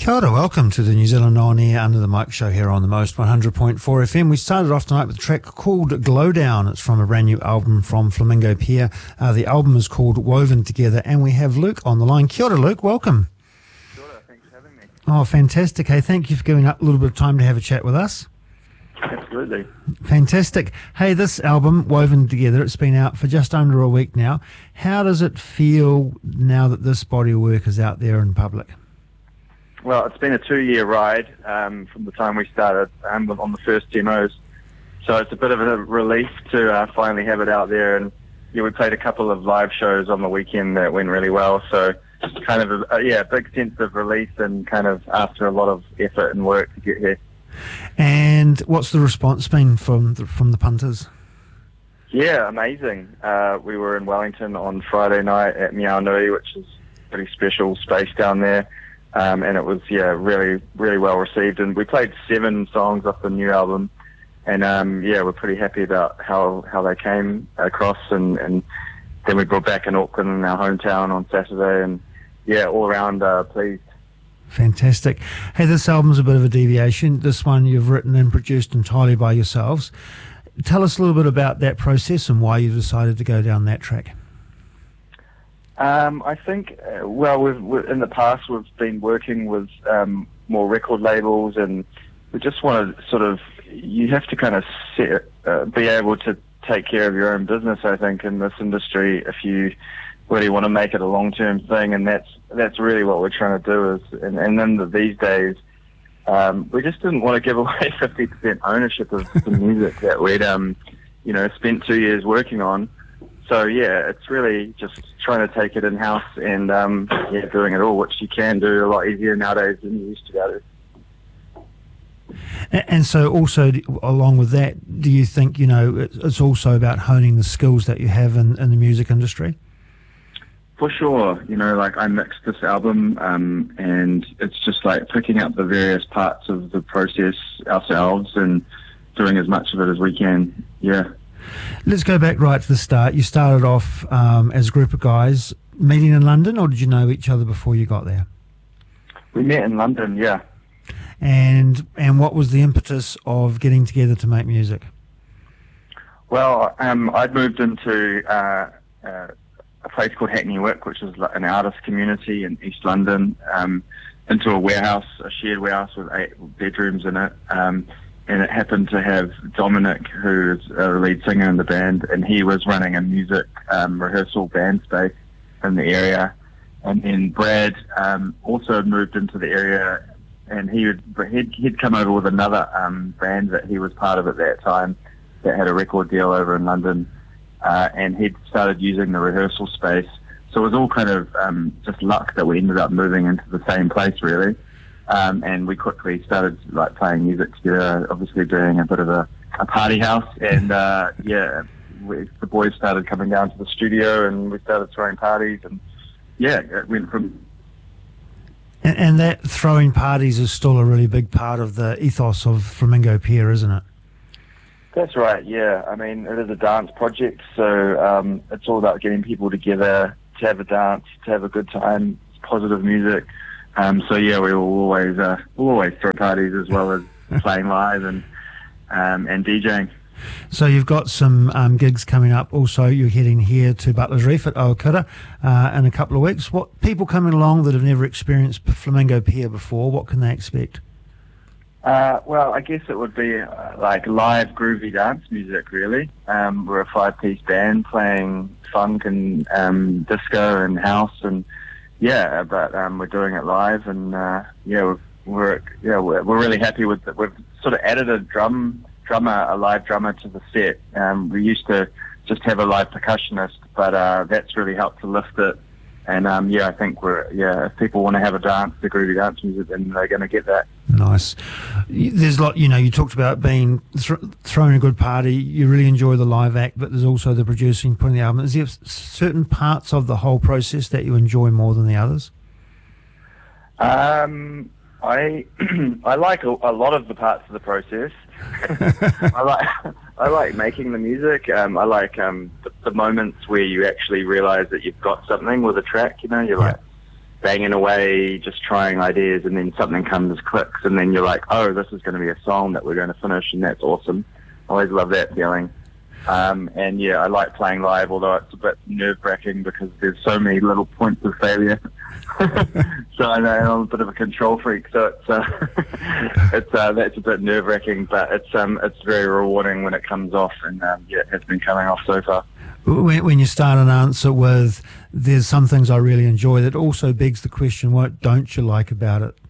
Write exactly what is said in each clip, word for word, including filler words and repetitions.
Kia ora, welcome to the New Zealand On Air Under the Mic show here on the Most one hundred point four F M. We started off tonight with a track called Glowdown. It's from a brand new album from Flamingo Pier. Uh, the album is called Woven Together, and we have Luke on the line. Kia ora, Luke, welcome. Kia ora, thanks for having me. Oh, fantastic. Hey, thank you for giving up a little bit of time to have a chat with us. Absolutely. Fantastic. Hey, this album, Woven Together, it's been out for just under a week now. How does it feel now that this body of work is out there in public? Well, it's been a two-year ride um, from the time we started um, on the first demos. So it's a bit of a relief to uh, finally have it out there. And yeah, we played a couple of live shows on the weekend that went really well. So kind of, a, a, yeah, a big sense of relief and kind of after a lot of effort and work to get here. And what's the response been from the, from the punters? Yeah, amazing. Uh, we were in Wellington on Friday night at Meow Nui, which is a pretty special space down there. Um, and it was, yeah, really, really well received. And we played seven songs off the new album. And, um, yeah, we're pretty happy about how, how they came across. And, and then we brought back in Auckland, in our hometown, on Saturday. And, yeah, all around uh, pleased. Fantastic. Hey, this album's a bit of a deviation. This one you've written and produced entirely by yourselves. Tell us a little bit about that process and why you decided to go down that track. Um, I think, uh, well, we've, we, in the past we've been working with um, more record labels, and we just want to sort of, you have to kind of set, uh, be able to take care of your own business, I think, in this industry if you really want to make it a long-term thing, and that's that's really what we're trying to do. Is, and, and then the, these days, um, we just didn't want to give away fifty percent ownership of the music that we'd, um, you know, spent two years working on. So yeah, it's really just trying to take it in-house and um, yeah, doing it all, which you can do a lot easier nowadays than you used to go to. And so also, along with that, do you think, you know, it's also about honing the skills that you have in, in the music industry? For sure. You know, like I mixed this album um, and it's just like picking up the various parts of the process ourselves and doing as much of it as we can. Yeah. Let's go back right to the start. You started off um, as a group of guys meeting in London, or did you know each other before you got there? We met in London, yeah. And and what was the impetus of getting together to make music? Well, um, I'd moved into uh, uh, a place called Hackney Wick, which is an artist community in East London, um, into a warehouse, a shared warehouse with eight bedrooms in it. Um, and it happened to have Dominic, who is a lead singer in the band, and he was running a music um, rehearsal band space in the area. And then Brad um, also moved into the area, and he would, he'd, he'd come over with another um, band that he was part of at that time that had a record deal over in London, uh, and he'd started using the rehearsal space. So it was all kind of um, just luck that we ended up moving into the same place, really. Um, and we quickly started like playing music together, obviously being a bit of a, a party house. And uh, yeah, we, the boys started coming down to the studio, and we started throwing parties. And yeah, it went from. And, and that throwing parties is still a really big part of the ethos of Flamingo Pier, isn't it? That's right. Yeah, I mean it is a dance project, so um, it's all about getting people together to have a dance, to have a good time, positive music. Um, so yeah, we will always uh, we'll always throw parties as well as playing live and um, and DJing. So you've got some um, gigs coming up. Also, you're heading here to Butlers Reef at Ohakura uh, in a couple of weeks. What people coming along that have never experienced Flamingo Pier before, what can they expect? Uh, well, I guess it would be uh, like live groovy dance music, really. Um, we're a five-piece band playing funk and um, disco and house and. Yeah, but um, we're doing it live, and uh, yeah, we're, we're yeah we're, we're really happy with it. We've sort of added a drum drummer, a live drummer to the set. Um, we used to just have a live percussionist, but uh, that's really helped to lift it. And um, yeah, I think we're yeah. If people want to have a dance, the groovy dance music, then they're going to get that. Nice. There's a lot. You know, you talked about being th- throwing a good party. You really enjoy the live act, but there's also the producing, putting the album. Is there certain parts of the whole process that you enjoy more than the others? Um, I I like a, a lot of the parts of the process. I like I like making the music. Um, I like um, the, the moments where you actually realise that you've got something with a track. You know, you're yeah. like, banging away, just trying ideas, and then something comes, clicks, and then you're like, oh, this is going to be a song that we're going to finish, and that's awesome. I always love that feeling. Um, and yeah, I like playing live, although it's a bit nerve-wracking because there's so many little points of failure. So I know I'm a bit of a control freak, so it's uh, it's uh, that's a bit nerve-wracking, but it's um it's very rewarding when it comes off, and um, yeah, it has been coming off so far. When, when you start an answer with, there's some things I really enjoy, that also begs the question, what don't you like about it?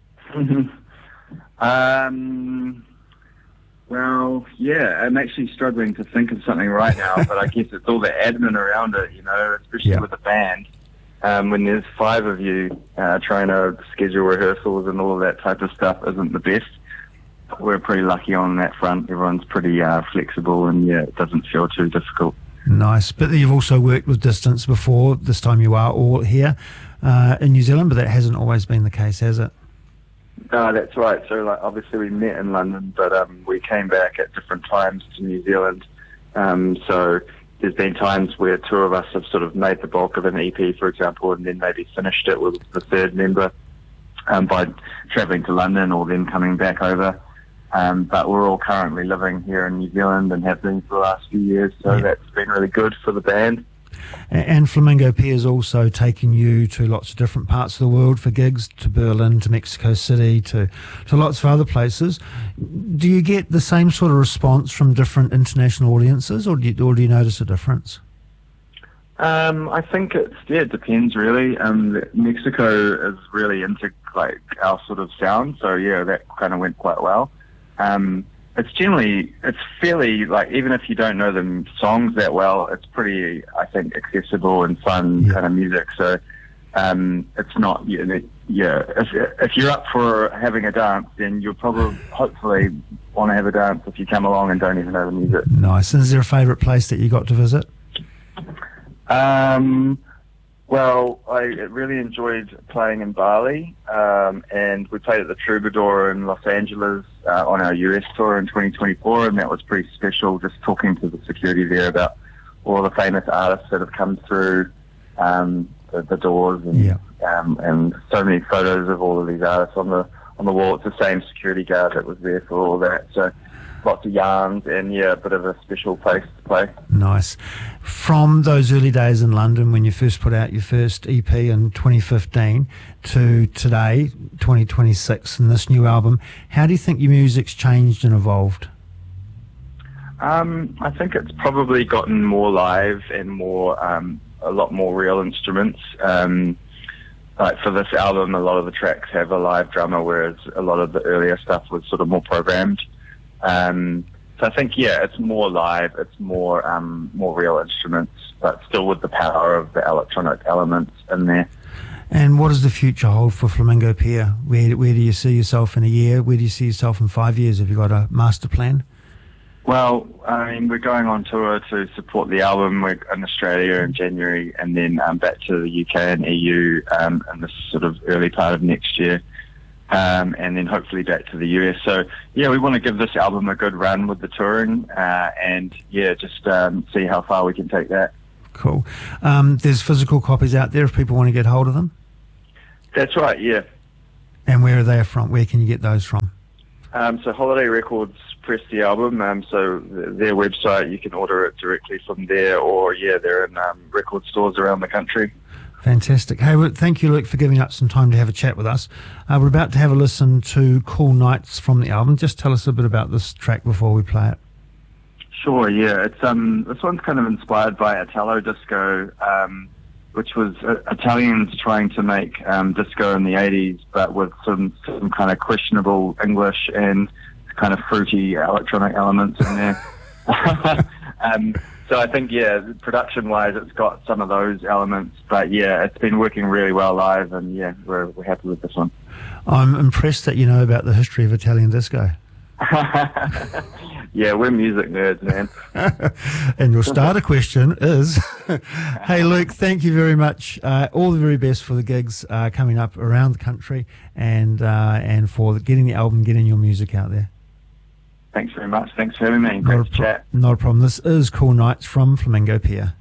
um. Well, yeah, I'm actually struggling to think of something right now, but I guess it's all the admin around it, you know, especially yeah. with a band. Um, when there's five of you uh, trying to schedule rehearsals and all of that type of stuff isn't the best. We're pretty lucky on that front. Everyone's pretty uh, flexible, and yeah, it doesn't feel too difficult. Nice. But you've also worked with Distance before. This time you are all here uh, in New Zealand, but that hasn't always been the case, has it? No, that's right. So, like, obviously we met in London, but um, we came back at different times to New Zealand. Um, so there's been times where two of us have sort of made the bulk of an E P, for example, and then maybe finished it with the third member um, by travelling to London or them coming back over. Um, but we're all currently living here in New Zealand and have been for the last few years, so yeah. That's been really good for the band. And Flamingo Pier is also taking you to lots of different parts of the world for gigs, to Berlin, to Mexico City, to, to lots of other places. Do you get the same sort of response from different international audiences, or do you, or do you notice a difference? Um, I think it's, yeah, it depends really. Um, Mexico is really into like our sort of sound, so yeah, that kind of went quite well. Um, it's generally, it's fairly, like, even if you don't know the songs that well, it's pretty, I think, accessible and fun yeah. kind of music. So um, it's not, you know, yeah, if, if you're up for having a dance, then you'll probably, hopefully, want to have a dance if you come along and don't even know the music. Nice. And is there a favourite place that you got to visit? Um, well, I really enjoyed playing in Bali, um, and we played at the Troubadour in Los Angeles uh, on our U S tour in twenty twenty-four, and that was pretty special, just talking to the security there about all the famous artists that have come through um, the, the doors, and, yeah. um, and so many photos of all of these artists on the on the wall. It's the same security guard that was there for all that, so lots of yarns, and yeah, a bit of a special place to play. Nice. From those early days in London when you first put out your first E P in twenty fifteen to today, twenty twenty-six, and this new album, how do you think your music's changed and evolved? Um, I think it's probably gotten more live and more, um, a lot more real instruments. Um, like for this album, a lot of the tracks have a live drummer, whereas a lot of the earlier stuff was sort of more programmed. Um, so I think, yeah, it's more live, it's more um, more real instruments, but still with the power of the electronic elements in there. And what does the future hold for Flamingo Pier? Where, where do you see yourself in a year? Where do you see yourself in five years? Have you got a master plan? Well, I mean, we're going on tour to support the album. We're in Australia in January, and then um, back to the U K and E U um, in the sort of early part of next year. Um, and then hopefully back to the U S. So, yeah, we want to give this album a good run with the touring uh, and, yeah, just um, see how far we can take that. Cool. Um, there's physical copies out there if people want to get hold of them? That's right, yeah. And where are they from? Where can you get those from? Um, so Holiday Records pressed the album, um, so th- their website, you can order it directly from there, or, yeah, they're in um, record stores around the country. Fantastic. Hey, well, thank you, Luke, for giving up some time to have a chat with us. Uh, we're about to have a listen to Cool Nights from the album. Just tell us a bit about this track before we play it. Sure, yeah. It's um, this one's kind of inspired by Italo disco, um, which was uh, Italians trying to make um, disco in the eighties, but with some, some kind of questionable English and kind of fruity electronic elements in there. um, So I think, yeah, production-wise, it's got some of those elements. But, yeah, it's been working really well live, and, yeah, we're, we're happy with this one. I'm impressed that you know about the history of Italian disco. Yeah, we're music nerds, man. And your starter question is, hey, Luke, thank you very much. Uh, all the very best for the gigs uh, coming up around the country and, uh, and for getting the album, getting your music out there. Thanks very much. Thanks for having me. Great to chat. Not a problem. This is Cool Nights from Flamingo Pier.